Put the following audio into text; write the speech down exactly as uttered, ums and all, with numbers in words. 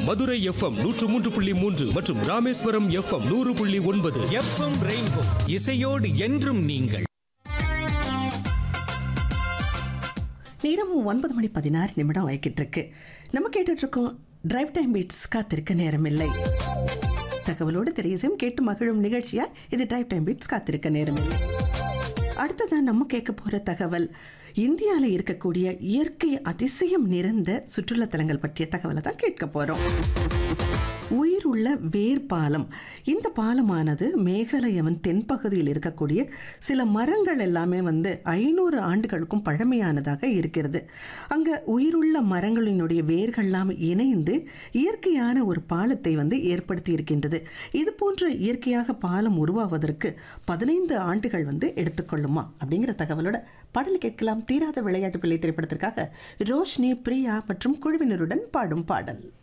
Madurai FM நூற்று மூன்று புள்ளி மூன்று மற்றும் ராமேஸ்வரம் எஃப்எம் நூறு புள்ளி ஒன்பது. எஃப்எம் ரெயின்போ இசையோடு என்றும் நீங்கள். நேரம் ஒன்பது மணி பதினாறு நிமிடம் ஆகிக்கிட்டு இருக்கு. நம்ம கேட்டுட்டு இருக்கோம் டிரைவ் டைம் பீட்ஸ். காத்திருக்க நேரமில்லை. தகவலோடு தெரியும் கேட்டு மகிழும் நிகழ்ச்சியா இது டிரைவ் டைம் பீட்ஸ். காத்திருக்க நேரமில்லை. அடுத்ததான் நம்ம கேட்க போற தகவல் இந்தியாவில் இருக்கக்கூடிய இயற்கை அதிசயம் நிறைந்த சுற்றுலாத்தலங்கள் பற்றிய தகவலை தான் கேட்க போறோம். உயிருள்ள வேர் பாலம். இந்த பாலமானது மேகாலயாவின் தென்பகுதியில் இருக்கக்கூடிய சில மரங்கள் எல்லாமே வந்து ஐநூறு ஆண்டுகளுக்கும் பழமையானதாக இருக்கிறது. அங்கே உயிருள்ள மரங்களினுடைய வேர்கள்லாம் இணைந்து இயற்கையான ஒரு பாலத்தை வந்து ஏற்படுத்தி இருக்கின்றது. இது போன்ற இயற்கையாக பாலம் உருவாவதற்கு பதினைந்து ஆண்டுகள் வந்து எடுத்துக்கொள்ளுமா அப்படிங்கிற தகவலோட பாடல் கேட்கலாம். தீராத விளையாட்டு பிள்ளை திரைப்படத்திற்காக ரோஷினி, பிரியா மற்றும் குழுவினருடன் பாடும் பாடல்.